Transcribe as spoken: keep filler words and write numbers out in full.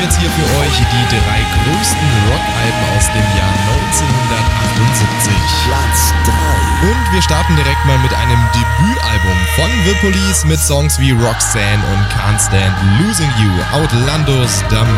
jetzt hier für euch die drei größten Rockalben aus dem Jahr neunzehnhundertachtundsiebzig. Platz drei. Und wir starten direkt mal mit einem Debütalbum von The Police mit Songs wie Roxanne und Can't Stand Losing You. Outlandos da